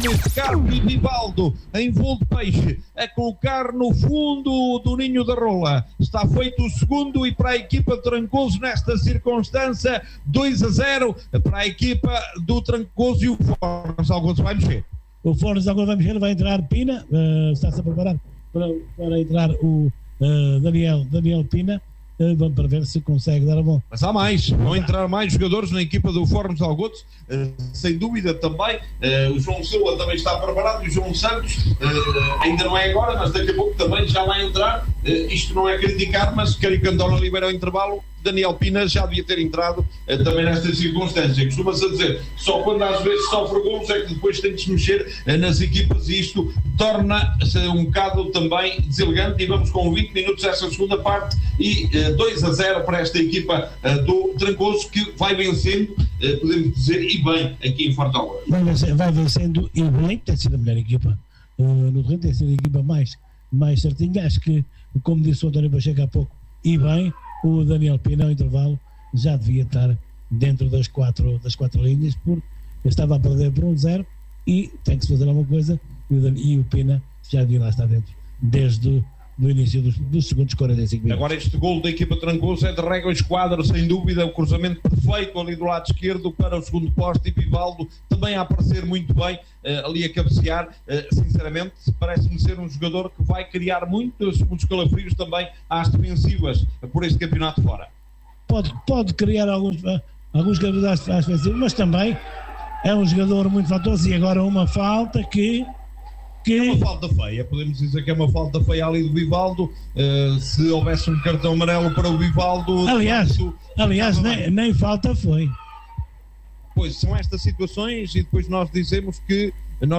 neste caso, e Vivaldo em voo de peixe, a colocar no fundo do ninho da rola. Está feito o segundo e para a equipa de Trancoso nesta circunstância, 2-0 para a equipa do Trancoso e o Fornos Algodos vai mexer. O Fornos Algodos vai mexer, vai entrar Pina, está-se a preparar para entrar o Daniel Pina. Vamos para ver se consegue dar a mão. Mas há mais, vão entrar mais jogadores na equipa do Fornos Algodos, sem dúvida também. O João Silva também está preparado, o João Santos ainda não é agora, mas daqui a pouco também já vai entrar. Isto não é criticar, mas quero que António Oliveira ao intervalo, Daniel Pina já devia ter entrado também nesta circunstância. Costuma-se dizer, só quando às vezes sofre gols é que depois tem de se mexer nas equipas e isto torna-se um bocado também deselegante. E vamos com 20 minutos essa segunda parte e 2-0 para esta equipa do Trancoso, que vai vencendo, podemos dizer, e bem aqui em Forte Alves. Vai vencendo e bem, tem sido a melhor equipa no terreno, tem sido a equipa mais certinha. Acho que, como disse o António Pacheco há pouco, e bem, o Daniel Pina ao intervalo já devia estar dentro das quatro linhas, porque estava a perder por 1-0 e tem que se fazer alguma coisa, e o Pina já devia lá estar dentro desde o início dos segundos 45 minutos. Agora este golo da equipa Trancoso é de régua esquadra, sem dúvida, o cruzamento perfeito ali do lado esquerdo para o segundo poste, e Vivaldo também a aparecer muito bem ali a cabecear. Sinceramente parece-me ser um jogador que vai criar muitos calafrios também às defensivas por este campeonato fora. Pode criar alguns calafrios às defensivas, mas também é um jogador muito faltoso. E agora uma falta que é uma falta feia, podemos dizer que é uma falta feia ali do Vivaldo. Se houvesse um cartão amarelo para o Vivaldo, aliás nem falta foi. Pois são estas situações, e depois nós dizemos que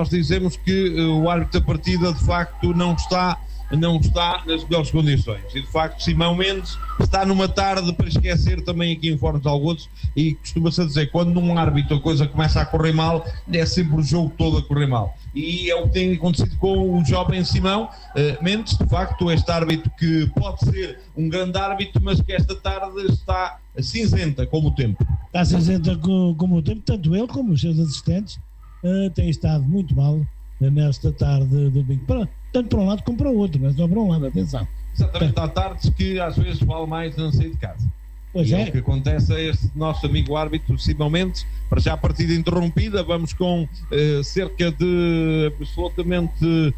o árbitro da partida de facto não está nas melhores condições, e de facto Simão Mendes está numa tarde para esquecer também aqui em Fornos Algodos, e costuma-se dizer, quando num árbitro a coisa começa a correr mal, é sempre o jogo todo a correr mal, e é o que tem acontecido com o jovem Simão Mendes. De facto, este árbitro que pode ser um grande árbitro, mas que esta tarde está cinzenta como o tempo. Está cinzenta como o tempo, tanto ele como os seus assistentes têm estado muito mal nesta tarde de domingo, tanto para um lado como para o outro, não é só para um lado, atenção. Exatamente, há tardes que às vezes vale mais não sair de casa. Pois é. O que acontece a este nosso amigo árbitro Simão Mendes. Para já a partida interrompida, vamos com cerca de absolutamente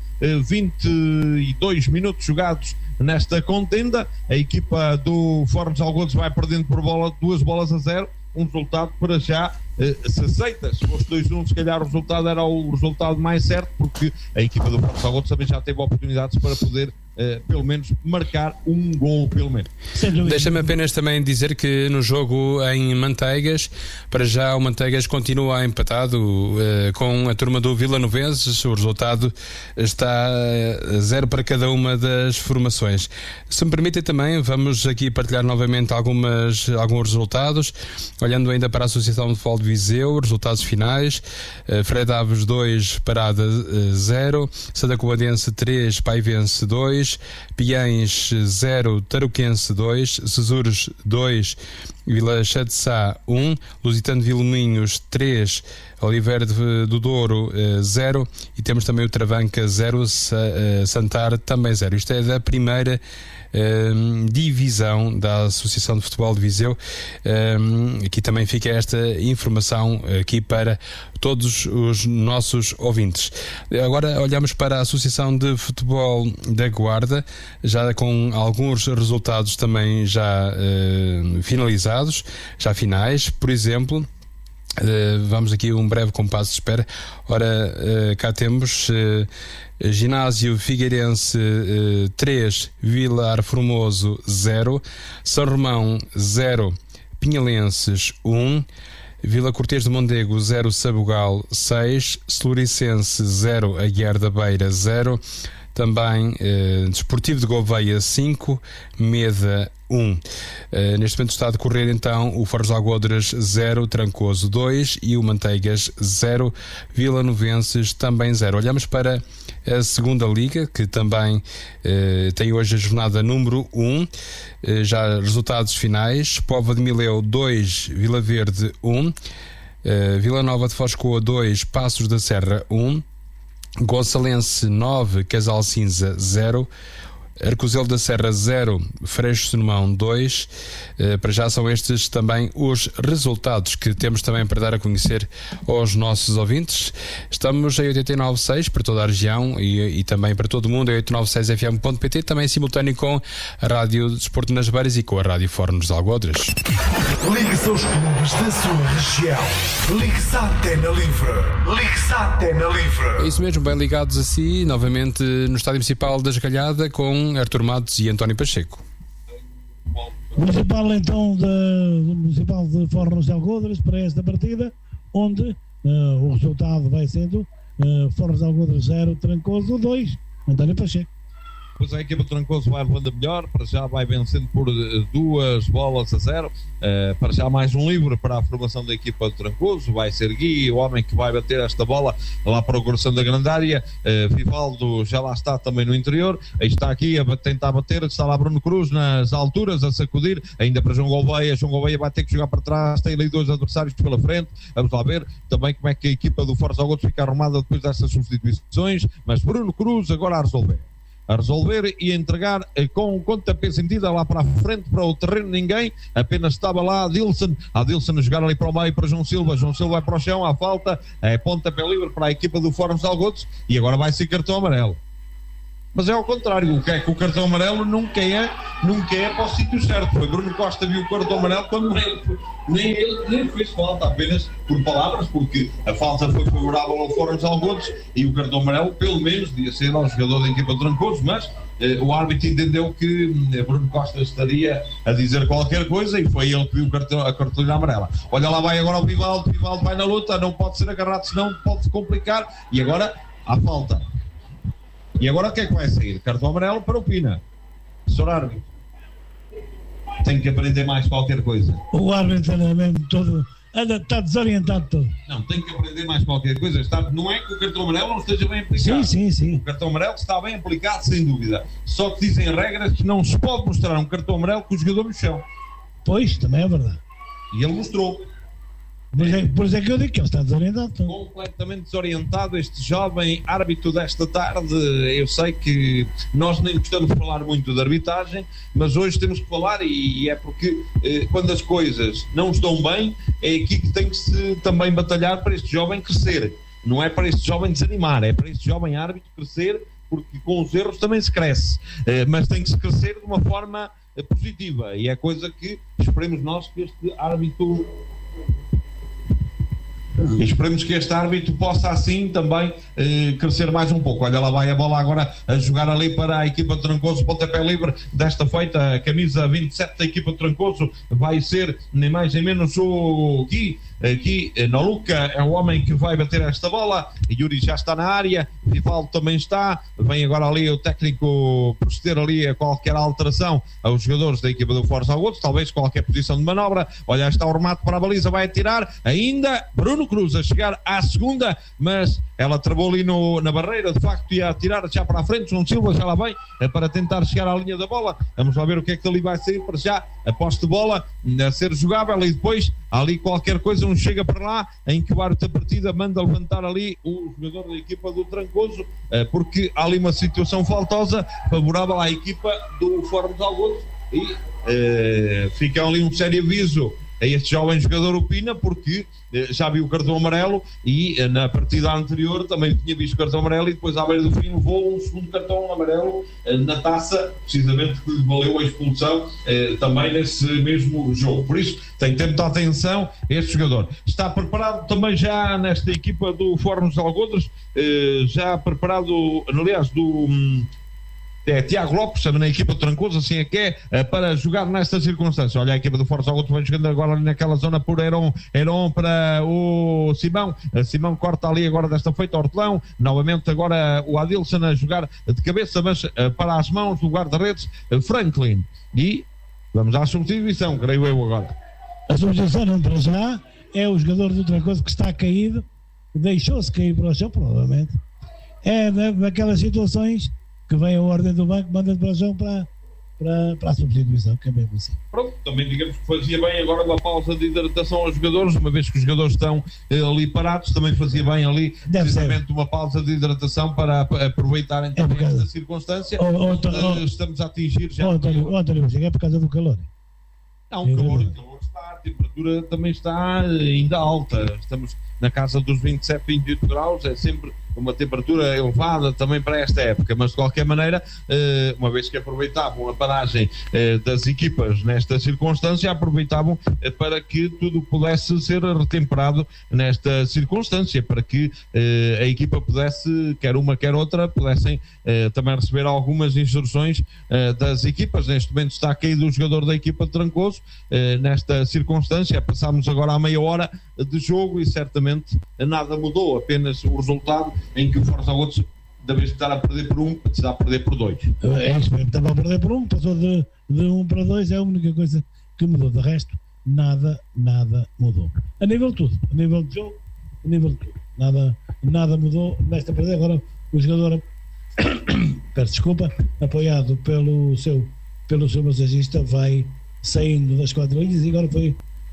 22 minutos jogados nesta contenda. A equipa do Fornos Algodos vai perdendo por 2-0, um resultado para já, se aceita, se fosse 2-1, se calhar o resultado era o resultado mais certo, porque a equipa do Fornos Algodos também já teve oportunidades para poder pelo menos marcar um gol, pelo menos. Deixa-me apenas também dizer que no jogo em Manteigas, para já o Manteigas continua empatado com a turma do Vilanovenses. O resultado está 0 para cada uma das formações. Se me permitem também, vamos aqui partilhar novamente alguns resultados, olhando ainda para a Associação de Futebol de Viseu, resultados finais: Fred Aves 2, Parada 0, Santa Coadense 3, Paivense 2, Piães 0, Tarouquense 2, Sesures 2, Vila Chade-Sá 1, Lusitano de Vilminhos 3, Oliveira do Douro 0, e temos também o Travanca 0, Santar também 0. Isto é da primeira divisão da Associação de Futebol de Viseu. Aqui também fica esta informação aqui para todos os nossos ouvintes. Agora olhamos para a Associação de Futebol da Guarda, já com alguns resultados também já finalizados, já finais. Por exemplo, vamos aqui um breve compasso de espera. Ora, cá temos Ginásio Figueirense 3, Vilar Formoso 0, São Romão 0, Pinhalenses 1, Vila Cortês de Mondego 0, Sabugal 6, Celuricense 0, Aguiar da Beira 0, também Desportivo de Gouveia 5, Meda 1. Neste momento está a decorrer então o Fornos Algodres 0, Trancoso 2 e o Manteigas 0, Vilanovenses também 0. Olhamos para a segunda liga, que também tem hoje a jornada número 1, já resultados finais: Póvoa de Mileu 2, Vila Verde 1, Vila Nova de Foscoa 2, Passos da Serra 1, Gonçalense 9, Casal Cinza 0, Arcozelo da Serra 0, Freixo Sonomão 2. Para já são estes também os resultados que temos também para dar a conhecer aos nossos ouvintes. Estamos em 89.6 para toda a região e também para todo o mundo, em 896fm.pt, também simultâneo com a Rádio Desporto nas Beiras e com a Rádio Fórum dos Algodres. Ligue-se aos clubes da sua região. Ligue-se à Antena Livre. Ligue-se à Antena Livre. É isso mesmo, bem ligados a si, novamente no Estádio Municipal da Esgalhada, com Artur Matos e António Pacheco. Municipal então Municipal de Fórum de Algodres para esta partida, onde o resultado vai sendo Fórum de Algodres 0, Trancoso 2, António Pacheco. Pois a equipa de Trancoso vai levando a melhor, para já vai vencendo por 2-0, para já mais um livre para a formação da equipa de Trancoso, vai ser Gui, o homem que vai bater esta bola lá para o coração da grande área. Vivaldo já lá está também no interior, aí está aqui a tentar bater, está lá Bruno Cruz nas alturas a sacudir, ainda para João Gouveia vai ter que jogar para trás, tem ali 2 adversários pela frente, vamos lá ver também como é que a equipa do Forza Algodos fica arrumada depois destas substituições, mas Bruno Cruz agora a resolver e entregar com um pontapé sentido lá para a frente, para o terreno ninguém, apenas estava lá Adilson a jogar ali para o meio para João Silva vai para o chão, à falta, pontapé livre para a equipa do Fórum de Algodos e agora vai ser cartão amarelo. Mas é ao contrário, o que é que o cartão amarelo nunca é para o sítio certo. Foi Bruno Costa viu o cartão amarelo quando nem ele fez falta, apenas por palavras, porque a falta foi favorável ao Fórum de Algodos e o cartão amarelo pelo menos devia ser ao jogador da equipa de Trancoso, mas o árbitro entendeu que Bruno Costa estaria a dizer qualquer coisa e foi ele que viu a cartolina amarela. Olha lá vai agora o Vivaldo vai na luta, não pode ser agarrado senão pode complicar e agora há falta. E agora o que é que vai sair? Cartão amarelo para o Pina. Senhor árbitro, tem que aprender mais qualquer coisa. O árbitro anda mesmo todo, está desorientado todo. Não, tem que aprender mais qualquer coisa. Não é que o cartão amarelo não esteja bem aplicado. Sim. O cartão amarelo está bem aplicado, sem dúvida. Só que dizem regras que não se pode mostrar um cartão amarelo com o jogador no chão. Pois, também é verdade. E ele mostrou. Por isso é que eu digo que ele está desorientado. Completamente desorientado este jovem árbitro desta tarde. Eu sei que nós nem gostamos de falar muito de arbitragem, mas hoje temos que falar e é porque quando as coisas não estão bem é aqui que tem que se também batalhar para este jovem crescer. Não é para este jovem desanimar, é para este jovem árbitro crescer, porque com os erros também se cresce, mas tem que se crescer de uma forma positiva e é coisa que esperemos nós que este árbitro... Esperemos que este árbitro possa assim também crescer mais um pouco. Olha lá vai a bola agora a jogar ali para a equipa de Trancoso, pontapé livre desta feita, a camisa 27 da equipa de Trancoso vai ser nem mais nem menos o Gui. Aqui Noluca é o homem que vai bater esta bola. Yuri já está na área, Vivaldo também está. Vem agora ali o técnico proceder ali a qualquer alteração aos jogadores da equipa do Forza Algodos, talvez qualquer posição de manobra. Olha, está o remate para a baliza, vai atirar ainda Bruno Cruz a chegar à segunda, mas ela travou ali na barreira, de facto ia atirar já para a frente. João Silva já lá vem para tentar chegar à linha da bola. Vamos lá ver o que é que ali vai sair para já. A posse de bola a ser jogável e depois ali qualquer coisa não chega para lá, em que o árbitro da partida manda levantar ali o jogador da equipa do Trancoso, porque há ali uma situação faltosa favorável à equipa do Fórum de Algodos e fica ali um sério aviso a este jovem jogador, o Pina, porque já viu o cartão amarelo e na partida anterior também tinha visto o cartão amarelo e depois à beira do fim levou um segundo cartão amarelo na taça, precisamente que lhe valeu a expulsão também nesse mesmo jogo. Por isso tem que ter muita atenção este jogador. Está preparado também já nesta equipa do Fórum dos Algodres, já preparado, aliás, Tiago Lopes, também na equipa de Trancoso, assim é que é, para jogar nestas circunstâncias. Olha, a equipa do Forza Algodos vai jogando agora ali naquela zona por Heron para o Simão. Simão corta ali agora desta feita Hortelão. Novamente agora o Adilson a jogar de cabeça, mas para as mãos do guarda-redes Franklin. E vamos à substituição, creio eu agora. A substituição não para já é o jogador do Trancoso que está caído, deixou-se cair para o chão, provavelmente. É daquelas situações que vem a ordem do banco, manda de brasão para para a substituição, que é mesmo assim. Pronto, também digamos que fazia bem agora uma pausa de hidratação aos jogadores, uma vez que os jogadores estão ali parados, também fazia bem ali precisamente uma pausa de hidratação para aproveitarem também esta circunstância. Estamos a atingir já... António, é por causa do calor. Não, o calor está, a temperatura também está ainda alta, estamos na casa dos 27, 28 graus, é sempre uma temperatura elevada também para esta época, mas de qualquer maneira, uma vez que aproveitavam a paragem das equipas nesta circunstância, aproveitavam para que tudo pudesse ser retemperado nesta circunstância, para que a equipa pudesse, quer uma quer outra, pudessem também receber algumas instruções das equipas. Neste momento está caído o jogador da equipa de Trancoso, nesta circunstância, passámos agora a meia hora de jogo e certamente nada mudou, apenas o resultado em que o Foros Algodos, da vez de estar a perder por 1, está a perder por 2. Estava a perder por 1, passou de 1 para 2, é a única coisa que mudou. De resto, nada mudou. A nível de tudo, a nível de jogo, a nível de tudo. Nada mudou nesta partida. Agora o jogador, peço desculpa, apoiado pelo seu massagista, vai saindo das 4 linhas e agora foi,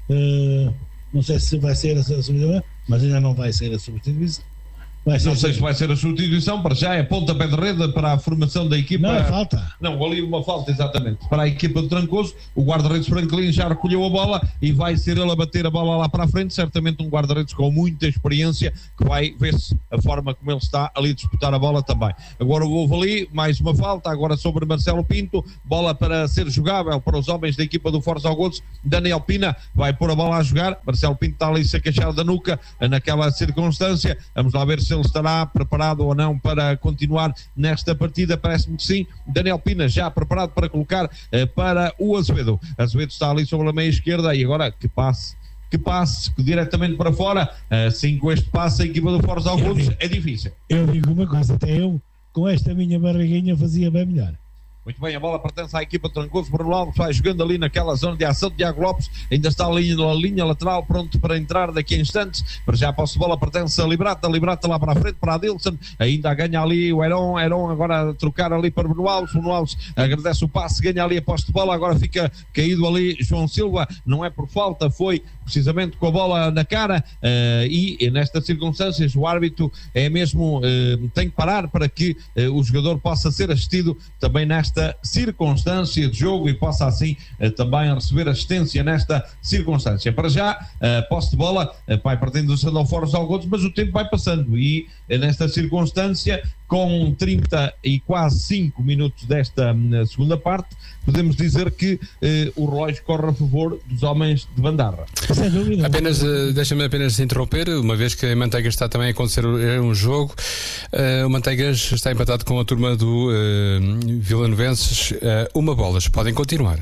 não sei se vai ser a substituição, mas ainda não vai ser a substituição. Não sei se vai ser a substituição, para já é pontapé de rede para a formação da equipa. Não, é falta. Não, ali uma falta, exatamente. Para a equipa de Trancoso, o guarda-redes Franklin já recolheu a bola e vai ser ele a bater a bola lá para a frente. Certamente um guarda-redes com muita experiência, que vai ver-se a forma como ele está ali a disputar a bola também. Agora houve ali mais uma falta, agora sobre Marcelo Pinto, bola para ser jogável para os homens da equipa do Foros Algodos. Daniel Pina vai pôr a bola a jogar. Marcelo Pinto está ali a queixar da nuca naquela circunstância. Vamos lá ver se ele estará preparado ou não para continuar nesta partida. Parece-me que sim. Daniel Pina já preparado para colocar para o Azevedo. Azevedo está ali sobre a meia esquerda e agora que passe diretamente para fora. Assim, com este passe a equipa do Foros Algodos é difícil. Eu digo uma coisa, até eu com esta minha barriguinha fazia bem melhor. Muito bem, a bola pertence à equipa de Trancoso. Bruno Alves vai jogando ali naquela zona de ação. Tiago Lopes ainda está ali na linha lateral, pronto para entrar daqui a instantes. Para já a posse de bola pertence a Librata lá para a frente, para a Adilson. Ainda ganha ali o Heron agora a trocar ali para Bruno Alves. Bruno Alves agradece o passe, ganha ali a posse de bola. Agora fica caído ali João Silva. Não é por falta, foi precisamente com a bola na cara. E nestas circunstâncias o árbitro é mesmo, tem que parar para que o jogador possa ser assistido também nesta circunstância de jogo e possa assim também receber assistência nesta circunstância. Para já, posse de bola vai partindo ao Foros Algodos, mas o tempo vai passando e nesta circunstância, com 30 e quase 5 minutos desta segunda parte, podemos dizer que o relógio corre a favor dos homens de Bandarra. Deixa-me apenas interromper, uma vez que a Manteigas está também a acontecer um jogo. O Manteigas está empatado com a turma do Vilanovenses, uma bolas. Podem continuar.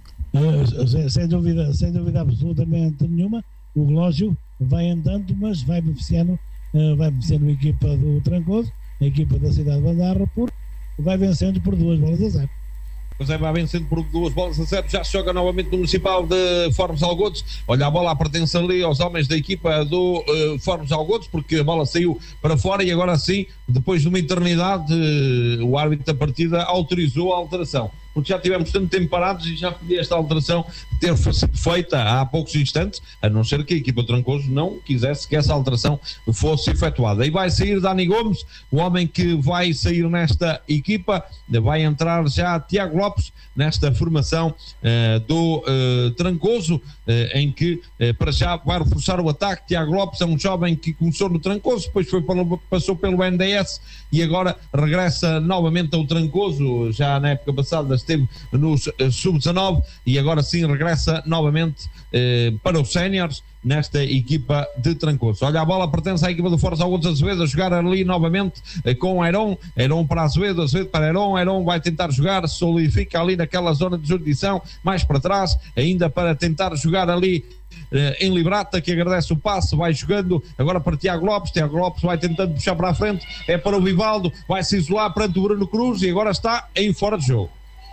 Sem dúvida absolutamente nenhuma. O relógio vai andando, mas vai beneficiando a equipa do Trancoso, a equipa da cidade de Bandarra, vai vencendo por 2-0. Pois vai vencendo por 2-0, já se joga novamente no Municipal de Foros Algodos. Olha, a bola pertence ali aos homens da equipa do Foros Algodos, porque a bola saiu para fora e agora sim, depois de uma eternidade, o árbitro da partida autorizou a alteração. Porque já tivemos tanto tempo parados e já podia esta alteração ter sido feita há poucos instantes, a não ser que a equipa de Trancoso não quisesse que essa alteração fosse efetuada. E vai sair Dani Gomes, o homem que vai sair nesta equipa, vai entrar já Tiago Lopes nesta formação do Trancoso, em que para já vai reforçar o ataque. Tiago Lopes é um jovem que começou no Trancoso, depois passou pelo NDS e agora regressa novamente ao Trancoso. Já na época passada esteve nos Sub-19 e agora sim regressa novamente para os Séniores nesta equipa de Trancoso. Olha, a bola pertence à equipa do Foros Algodos. Azevedo a jogar ali novamente com Heron para Azevedo para Heron vai tentar jogar, solidifica ali naquela zona de jurisdição, mais para trás, ainda para tentar jogar ali em Librata, que agradece o passe, vai jogando agora para Tiago Lopes vai tentando puxar para a frente, é para o Vivaldo, vai se isolar perante o Bruno Cruz e agora está em fora de jogo.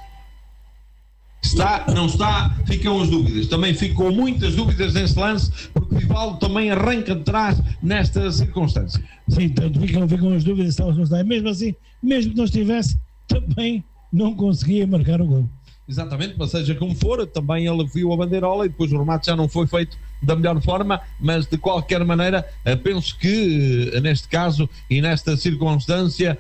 Está, não está, ficam as dúvidas. Também ficam muitas dúvidas nesse lance, porque o Vivaldo também arranca de trás nesta circunstância. Sim, tanto ficam as dúvidas, está. Mesmo assim, mesmo que não estivesse, também não conseguia marcar o gol. Exatamente, mas seja como for, também ele viu a bandeirola e depois o remate já não foi feito da melhor forma, mas de qualquer maneira penso que neste caso e nesta circunstância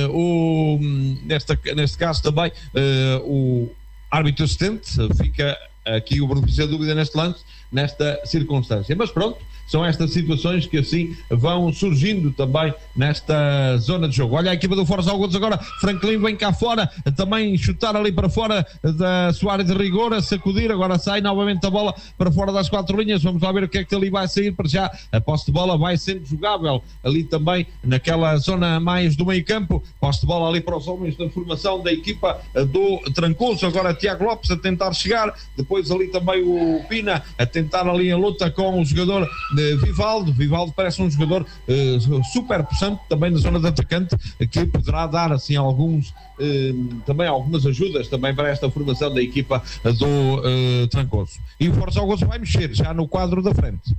neste caso também o árbitro assistente fica aqui o benefício da dúvida neste lance, nesta circunstância, mas pronto, são estas situações que assim vão surgindo também nesta zona de jogo. Olha a equipa do Foros Algodos agora, Franklin vem cá fora, também chutar ali para fora da sua área de rigor, a sacudir, agora sai novamente a bola para fora das 4 linhas, vamos lá ver o que é que ali vai sair, para já a posse de bola vai sendo jogável ali também naquela zona mais do meio campo, posse de bola ali para os homens da formação da equipa do Trancoso, agora Tiago Lopes a tentar chegar, depois ali também o Pina a tentar ali a luta com o jogador Vivaldo parece um jogador super possante também na zona de atacante, que poderá dar assim também algumas ajudas também para esta formação da equipa do Trancoso. E o Foros Algodos vai mexer já no quadro da frente.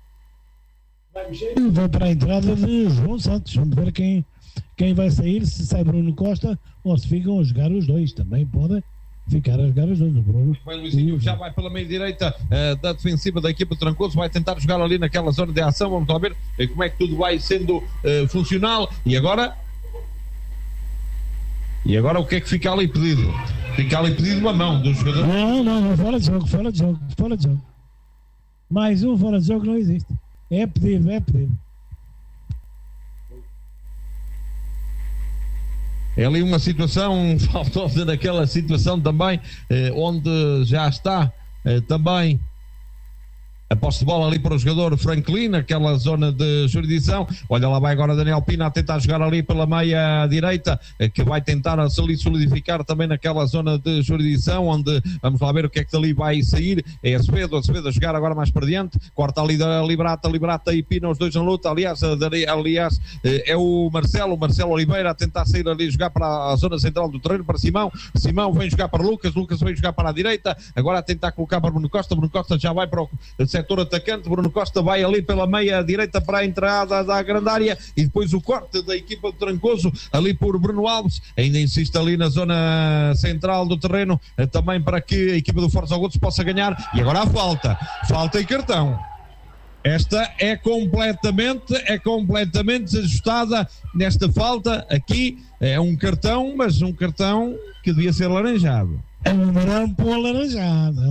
Vai para a entrada de João Santos, vamos ver quem vai sair, se sai Bruno Costa ou se ficam a jogar os dois, também podem ficar a jogar os dois. Bruno Luizinho já vai pela meia direita da defensiva da equipa do Trancoso, vai tentar jogar ali naquela zona de ação, vamos lá ver como é que tudo vai sendo funcional. E agora o que é que fica ali pedido? Fica ali pedido uma mão do jogador. Não, fora de jogo. Mais um fora de jogo não existe. É pedido. É ali uma situação, faltou naquela situação também, onde já está também a posse de bola ali para o jogador Franklin, naquela zona de jurisdição. Olha, lá vai agora Daniel Pina a tentar jogar ali pela meia direita, que vai tentar ali solidificar também naquela zona de jurisdição, onde vamos lá ver o que é que dali vai sair. É Azevedo a jogar agora mais para diante, corta ali da Liberata e Pina, os dois na luta. Aliás, é o Marcelo Oliveira a tentar sair ali, jogar para a zona central do terreno, para Simão vem jogar para Lucas vem jogar para a direita, agora a tentar colocar para Bruno Costa já vai para o setor atacante, Bruno Costa vai ali pela meia direita para a entrada da grande área e depois o corte da equipa do Trancoso ali por Bruno Alves, ainda insiste ali na zona central do terreno, também para que a equipa do Foros Algodos possa ganhar. E agora a falta e cartão. Esta é completamente desajustada nesta falta. Aqui é um cartão, mas um cartão que devia ser laranjado. É um marão para o laranjado.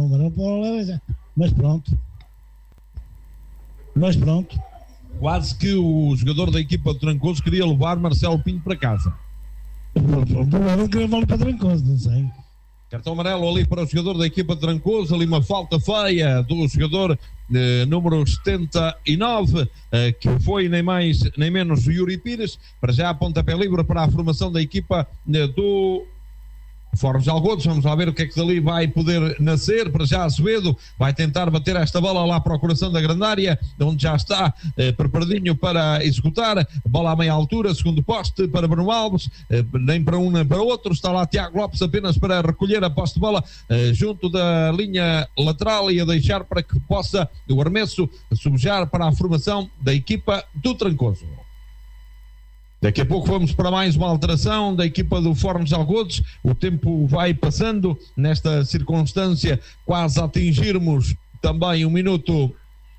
Mas pronto. Quase que o jogador da equipa do Trancoso queria levar Marcelo Pinto para casa. Não queria levar para Trancoso, não sei. Cartão amarelo ali para o jogador da equipa de Trancoso, ali uma falta feia do jogador número 79, que foi nem mais nem menos o Yuri Pires, para já a pontapé livre para a formação da equipa do Foros Algodos. Vamos lá ver o que é que dali vai poder nascer. Para já Azevedo vai tentar bater esta bola lá para o coração da grande área, onde já está preparadinho para executar. Bola à meia altura, segundo poste para Bruno Alves, nem para um nem para outro. Está lá Tiago Lopes apenas para recolher a posse de bola junto da linha lateral e a deixar para que possa o arremesso subjar para a formação da equipa do Trancoso. Daqui a pouco vamos para mais uma alteração da equipa do Foros Algodos. O tempo vai passando nesta circunstância, quase a atingirmos também o minuto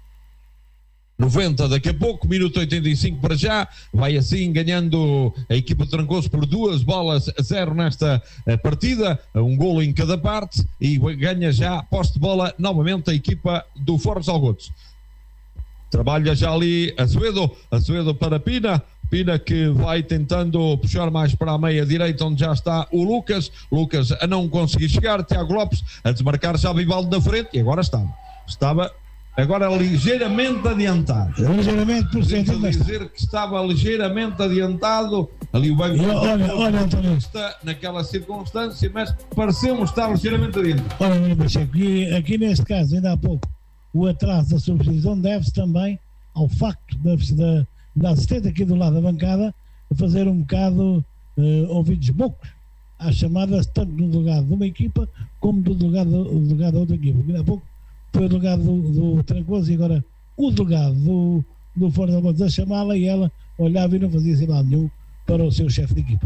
90 daqui a pouco, minuto 85 para já. Vai assim ganhando a equipa do Trancoso por 2-0 nesta partida, um golo em cada parte, e ganha já posse de bola novamente a equipa do Foros Algodos. Trabalha já ali Azevedo para Pina que vai tentando puxar mais para a meia direita, onde já está o Lucas a não conseguir chegar, Tiago Lopes a desmarcar já Vivaldo na frente, e agora estava agora ligeiramente adiantado. Ligeiramente por cento. Dizer que estava ligeiramente adiantado ali o banco. Olha, António, está naquela circunstância, mas pareceu-me estar ligeiramente adiantado. Olha, Pacheco, e aqui neste caso, ainda há pouco, o atraso da substituição deve-se também ao facto da assistente aqui do lado da bancada a fazer um bocado ouvidos bocos às chamadas, tanto do delegado de uma equipa como do delegado da outra equipa. Ainda há pouco foi o delegado do Trancoso e agora o delegado do Foros Algodos a chamá-la, e ela olhava e não fazia sinal nenhum para o seu chefe de equipa.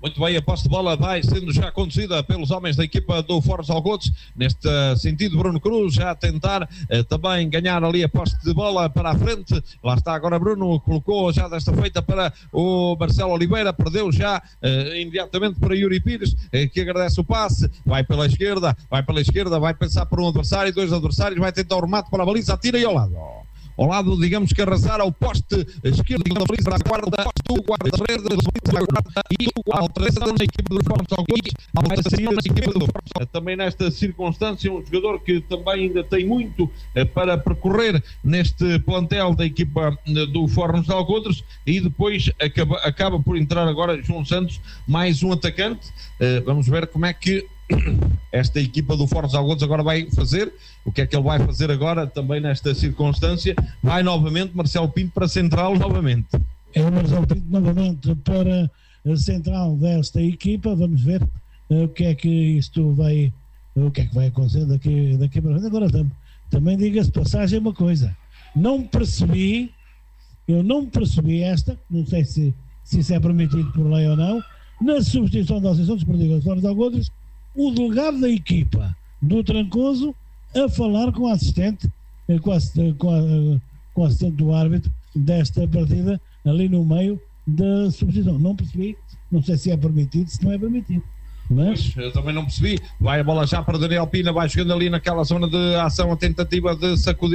Muito bem, a posse de bola vai sendo já conduzida pelos homens da equipa do Fornos Algodos. Neste sentido, Bruno Cruz já a tentar também ganhar ali a posse de bola para a frente. Lá está agora Bruno, colocou já desta feita para o Marcelo Oliveira, perdeu já imediatamente para Yuri Pires, que agradece o passe, vai pela esquerda, vai pensar por um adversário, 2 adversários, vai tentar o remate para a baliza, atira e ao lado, digamos que arrasar ao poste esquerdo da baliza, para a guarda do guarda-redes e o alteração na equipa do Fornos Algodos, vai sair a equipa do Fornos. Também nesta circunstância, um jogador que também ainda tem muito para percorrer neste plantel da equipa do Fornos Algodos, e depois acaba por entrar agora João Santos, mais um atacante. Vamos ver como é que esta equipa do Fornos Algodos agora vai fazer. O que é que ele vai fazer agora também nesta circunstância? Vai novamente Marcelo Pinto para a central novamente. É o Marcelo Pinto novamente para a central desta equipa. Vamos ver o que é que vai acontecer daqui para frente. Agora também diga-se passagem uma coisa. Eu não percebi esta, não sei se isso é permitido por lei ou não, na substituição da Associação Desportiva de Fornos Algodos, o delegado da equipa do Trancoso a falar com a assistente, com a assistente do árbitro desta partida, ali no meio da substituição. Não percebi, não sei se é permitido, se não é permitido. Mas eu também não percebi. Vai a bola já para Daniel Pina, vai chegando ali naquela zona de ação, a tentativa de sacudir